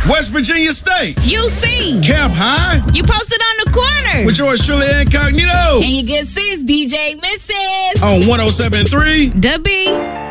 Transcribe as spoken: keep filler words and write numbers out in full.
West Virginia State. U C. Cap High. You posted on the corner. With yours truly incognito. And your good sis, D J Missus On one oh seven point three The B.